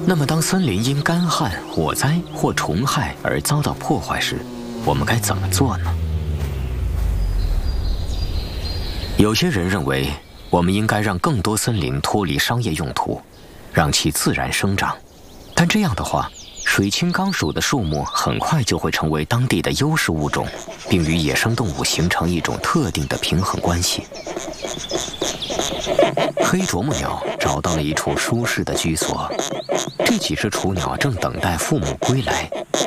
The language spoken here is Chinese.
那么，当森林因干旱、火灾或虫害而遭到破坏时，我们该怎么做呢？有些人认为，我们应该让更多森林脱离商业用途，让其自然生长。但这样的话，水青冈鼠的数目很快就会成为当地的优势物种，并与野生动物形成一种特定的平衡关系。黑啄木鸟找到了一处舒适的居所，这几只雏鸟正等待父母归来。